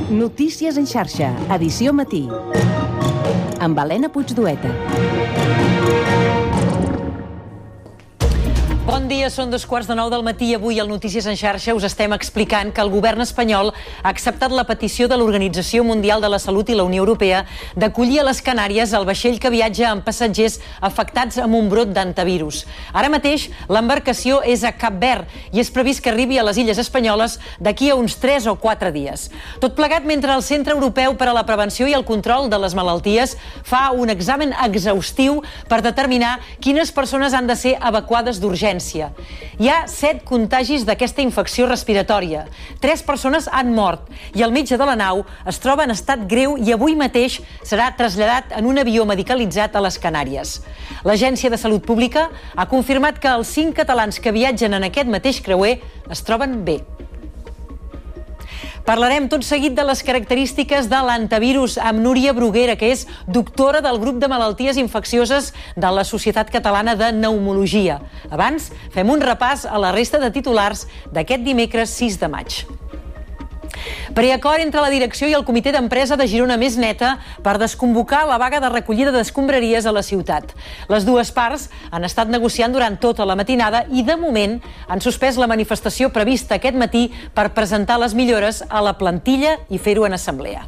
Notícies en xarxa, edició matí. Amb Helena Puigdueta. Bon dia, són 2:15 del matí i avui al Notícies en xarxa us estem explicant que el govern espanyol ha acceptat la petició de l'Organització Mundial de la Salut i la Unió Europea d'acollir a les Canàries el vaixell que viatja amb passatgers afectats amb un brot d'antivirus. Ara mateix l'embarcació és a Cap Verd i és previst que arribi a les illes espanyoles d'aquí a uns 3 o 4 dies. Tot plegat mentre el Centre Europeu per a la Prevenció i el Control de les Malalties fa un examen exhaustiu per determinar quines persones han de ser evacuades d'urgència. Hi ha 7 contagis d'aquesta infecció respiratòria. 3 persones han mort i el metge de la nau es troba en estat greu i avui mateix serà traslladat en un avió medicalitzat a les Canàries. L'Agència de Salut Pública ha confirmat que els 5 catalans que viatgen en aquest mateix creuer es troben bé. Parlarem tot seguit de les característiques de l'antivirus amb Núria Bruguera, que és doctora del grup de malalties infeccioses de la Societat Catalana de Pneumologia. Abans, fem un repàs a la resta de titulars d'aquest dimecres 6 de maig. Preacord entre la direcció i el comitè d'empresa de Girona Més Neta per desconvocar la vaga de recollida d'escombraries a la ciutat. Les dues parts han estat negociant durant tota la matinada i, de moment, han suspès la manifestació prevista aquest matí per presentar les millores a la plantilla i fer-ho en assemblea.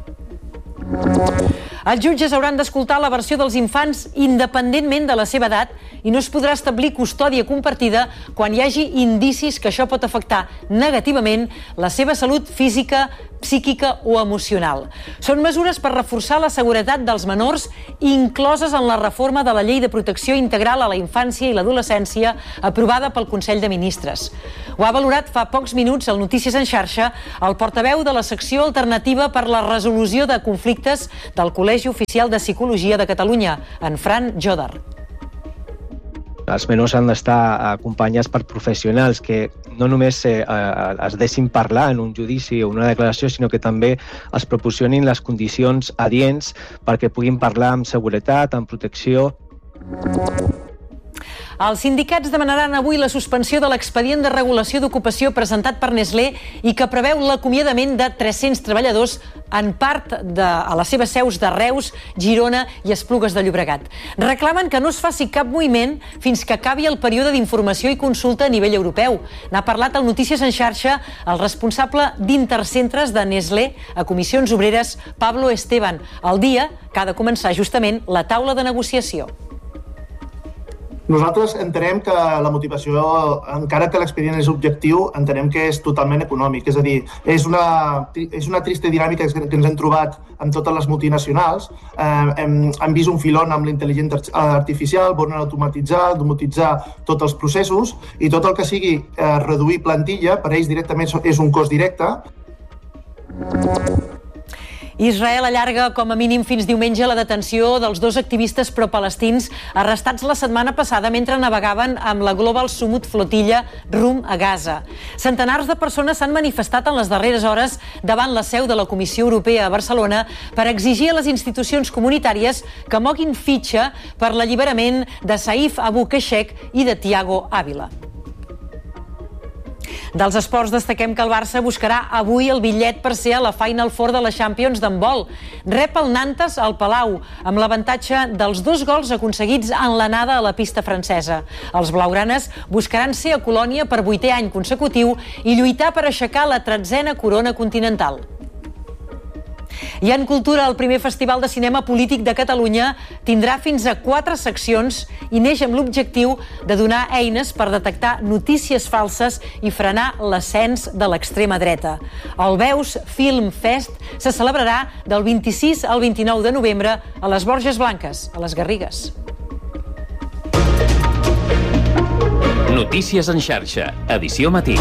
Els jutges hauran d'escoltar la versió dels infants independentment de la seva edat i no es podrà establir custòdia compartida quan hi hagi indicis que això pot afectar negativament la seva salut física, psíquica o emocional. Són mesures per reforçar la seguretat dels menors incloses en la reforma de la Llei de Protecció Integral a la Infància i l'Adolescència aprovada pel Consell de Ministres. Ho ha valorat fa pocs minuts al Notícies en xarxa el portaveu de la secció alternativa per la resolució de conflictes del Col·legi Oficial de Psicologia de Catalunya, en Fran Jodar. Els menors han d'estar acompanyats per professionals que no només es deixin parlar en un judici o una declaració, sinó que també els proporcionin les condicions adients perquè puguin parlar amb seguretat, amb protecció. Els sindicats demanaran avui la suspensió de l'expedient de regulació d'ocupació presentat per Nestlé i que preveu l'acomiadament de 300 treballadors en part a les seves seus de Reus, Girona i Esplugues de Llobregat. Reclamen que no es faci cap moviment fins que acabi el període d'informació i consulta a nivell europeu. N'ha parlat al Notícies en xarxa el responsable d'Intercentres de Nestlé a Comissions Obreres, Pablo Esteban, el dia que ha de començar justament la taula de negociació. Nosaltres entenem que la motivació, encara que l'expedient és objectiu, entenem que és totalment econòmic. És a dir, és una trista dinàmica que ens hem trobat amb totes les multinacionals. Hem vist un filon amb la intel·ligència artificial, volen automatitzar, domotitzar tots els processos i tot el que sigui reduir plantilla, per ells directament és un cost directe. Israel allarga com a mínim fins diumenge la detenció dels 2 activistes pro-palestins arrestats la setmana passada mentre navegaven amb la Global Summit Flotilla rumb a Gaza. Centenars de persones s'han manifestat en les darreres hores davant la seu de la Comissió Europea a Barcelona per exigir a les institucions comunitàries que moguin fitxa per l'alliberament de Saif Abu Keshek i de Thiago Ávila. Dels esports destaquem que el Barça buscarà avui el bitllet per ser a la Final Four de la Champions d'handbol. Rep el Nantes al Palau, amb l'avantatge dels 2 gols aconseguits en l'anada a la pista francesa. Els blaugranes buscaran ser a Colònia per 8è any consecutiu i lluitar per aixecar la 13a corona continental. I en cultura, el primer Festival de Cinema Polític de Catalunya tindrà fins a 4 seccions i neix amb l'objectiu de donar eines per detectar notícies falses i frenar l'ascens de l'extrema dreta. El Veus Film Fest se celebrarà del 26 al 29 de novembre a les Borges Blanques, a les Garrigues. Notícies en xarxa, edició matí.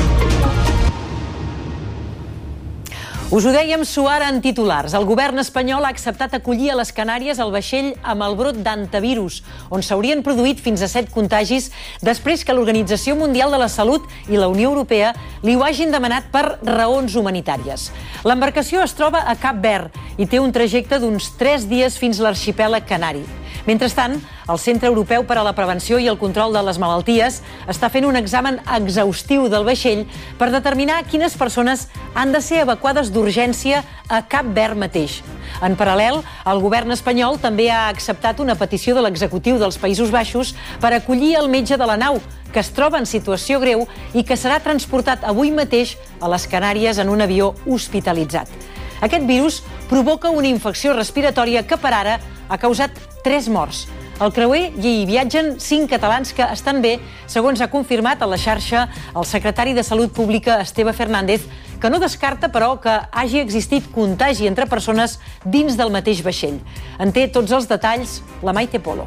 Us ho dèiem suara en titulars. El govern espanyol ha acceptat acollir a les Canàries el vaixell amb el brot d'antivirus, on s'haurien produït fins a 7 contagis després que l'Organització Mundial de la Salut i la Unió Europea li ho hagin demanat per raons humanitàries. L'embarcació es troba a Cap Verd i té un trajecte d'uns 3 dies fins l'arxipèlag canari. Mentrestant, el Centre Europeu per a la Prevenció i el Control de les Malalties està fent un examen exhaustiu del vaixell per determinar quines persones han de ser evacuades d'urgència a Cap Verd mateix. En paral·lel, el govern espanyol també ha acceptat una petició de l'executiu dels Països Baixos per acollir el metge de la nau, que es troba en situació greu i que serà transportat avui mateix a les Canàries en un avió hospitalitzat. Aquest virus provoca una infecció respiratòria que per ara ha causat 3 morts. Al creuer hi viatgen 5 catalans que estan bé, segons ha confirmat a la xarxa el secretari de Salut Pública, Esteve Fernández, que no descarta, però, que hagi existit contagi entre persones dins del mateix vaixell. En té tots els detalls la Maite Polo.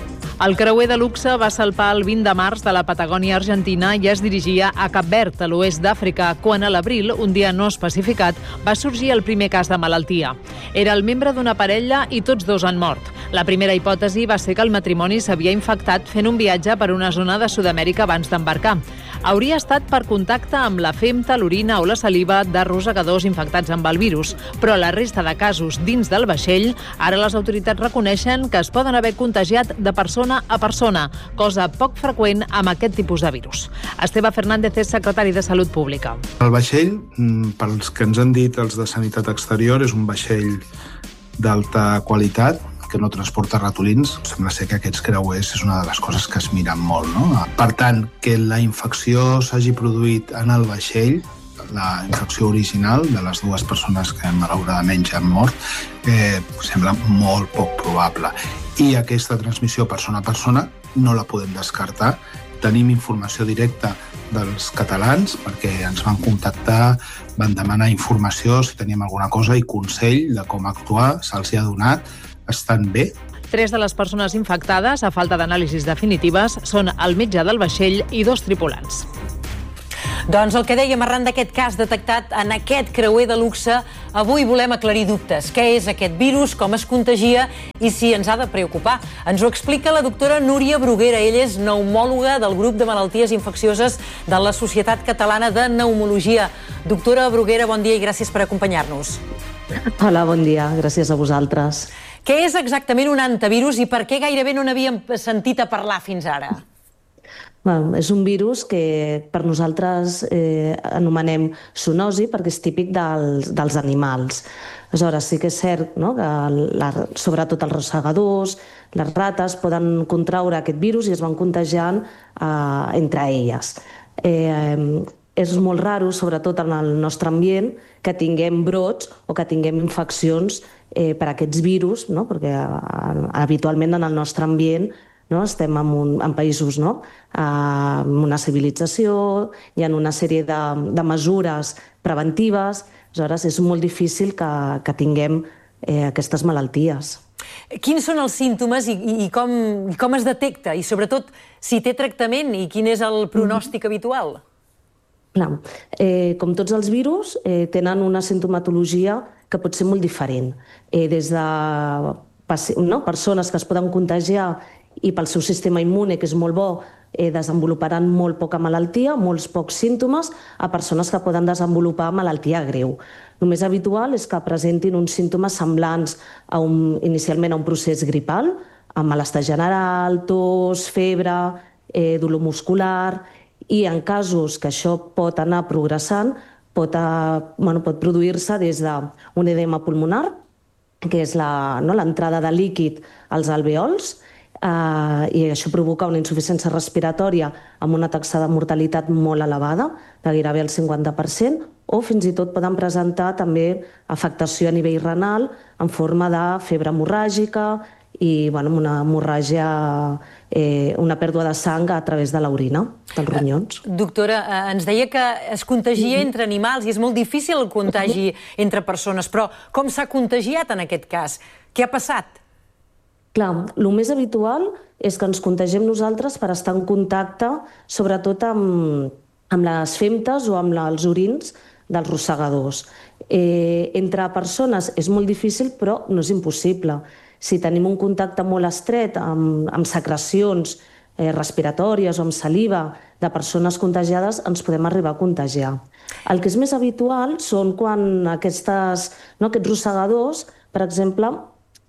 El creuer de luxe va salpar el 20 de març de la Patagònia argentina i es dirigia a Cap Verd, a l'oest d'Àfrica, quan a l'abril, un dia no especificat, va sorgir el primer cas de malaltia. Era el membre d'una parella i tots 2 han mort. La primera hipòtesi va ser que el matrimoni s'havia infectat fent un viatge per una zona de Sud-amèrica abans d'embarcar. Hauria estat per contacte amb la femta, l'orina o la saliva de rosegadors infectats amb el virus, però la resta de casos dins del vaixell, ara les autoritats reconeixen que es poden haver contagiat de persona a persona, cosa poc freqüent amb aquest tipus de virus. Esteve Fernández és secretari de Salut Pública. El vaixell, pels que ens han dit els de Sanitat Exterior, és un vaixell d'alta qualitat, que no transporta ratolins. Sembla ser que aquests creuers és una de les coses que es miren molt, no? Per tant, que la infecció s'hagi produït en el vaixell, la infecció original de les 2 persones que malauradament ja han mort, sembla molt poc probable. I aquesta transmissió persona a persona no la podem descartar. Tenim informació directa dels catalans perquè ens van contactar, van demanar informació si teníem alguna cosa i consell de com actuar, se'ls ha donat, estan bé. 3 de les persones infectades, a falta d'anàlisis definitives, són el metge del vaixell i 2 tripulants. Doncs el que dèiem arran d'aquest cas detectat en aquest creuer de luxe, avui volem aclarir dubtes. Què és aquest virus, com es contagia i si ens ha de preocupar? Ens ho explica la doctora Núria Bruguera. Ella és pneumòloga del grup de malalties infeccioses de la Societat Catalana de Pneumologia. Doctora Bruguera, bon dia i gràcies per acompanyar-nos. Hola, bon dia. Gràcies a vosaltres. Què és exactament un antivirus i per què gairebé no n'havíem sentit a parlar fins ara? És un virus que per nosaltres anomenem zoonosi perquè és típic dels animals. Aleshores, sí que és cert, no?, que sobretot els rosegadors, les rates poden contraure aquest virus i es van contagiant entre elles. És molt raro, sobretot en el nostre ambient, que tinguem brots o que tinguem infeccions per aquests virus, no? Perquè habitualment en el nostre ambient estem en països amb una civilització, hi ha una sèrie de mesures preventives, aleshores és molt difícil que tinguem aquestes malalties. Quins són els símptomes i com es detecta? I sobretot, si té tractament i quin és el pronòstic habitual? Com tots els virus, tenen una sintomatologia que pot ser molt diferent. Des de persones que es poden contagiar i pel seu sistema immune, que és molt bo, desenvoluparan molt poca malaltia, molts pocs símptomes, a persones que poden desenvolupar malaltia greu. El més habitual és que presentin uns símptomes semblants inicialment a un procés gripal, amb malestar general, tos, febre, dolor muscular, i en casos que això pot anar progressant, pot produir-se des d'un edema pulmonar, que és l'entrada de líquid als alvèols, i això provoca una insuficiència respiratòria amb una taxa de mortalitat molt elevada, de gairebé el 50%, o fins i tot poden presentar també afectació a nivell renal en forma de febre hemorràgica i una hemorràgia, una pèrdua de sang a través de l'orina, dels ronyons. Doctora, ens deia que es contagia entre animals i és molt difícil el contagi entre persones, però com s'ha contagiat en aquest cas? Què ha passat? Clar, el més habitual és que ens contagiem nosaltres per estar en contacte, sobretot amb les femtes o amb els orins dels rosegadors. Entre persones és molt difícil, però no és impossible. Si tenim un contacte molt estret amb secrecions respiratòries o amb saliva de persones contagiades, ens podem arribar a contagiar. El que és més habitual són quan aquests rosegadors, per exemple,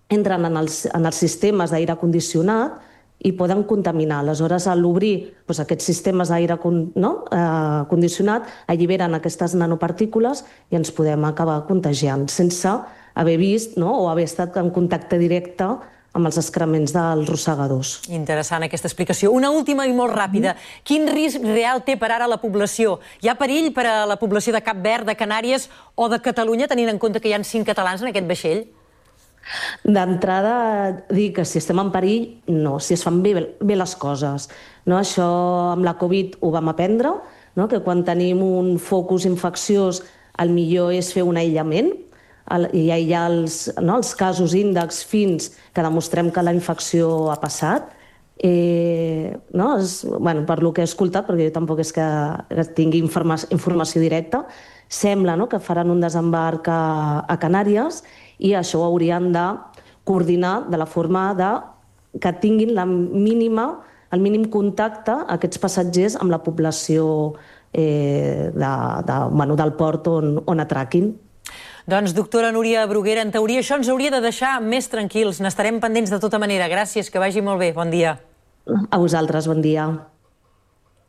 entren en els sistemes d'aire condicionat i poden contaminar. Aleshores, a l'obrir aquests sistemes d'aire condicionat, alliberen aquestes nanopartícules i ens podem acabar contagiant sense haver vist o haver estat en contacte directe amb els excrements dels rosegadors. Interessant aquesta explicació. Una última i molt ràpida. Quin risc real té per ara la població? Hi ha perill per a la població de Cap Verd, de Canàries o de Catalunya, tenint en compte que hi ha 5 catalans en aquest vaixell? D'entrada, dir que si estem en perill, no, si es fan bé les coses. Això amb la Covid ho vam aprendre, que quan tenim un focus infecciós el millor és fer un aïllament i aïllar els casos índex fins que demostrem que la infecció ha passat. Per lo que he escoltat, perquè jo tampoc és que tingui informació directa, sembla que faran un desembarc a Canàries i això ho haurien de coordinar de la forma que tinguin el mínim contacte aquests passatgers amb la població del port on atraquin. Doncs, doctora Núria Bruguera, en teoria això ens hauria de deixar més tranquils. N'estarem pendents de tota manera. Gràcies, que vagi molt bé. Bon dia. A vosaltres, bon dia.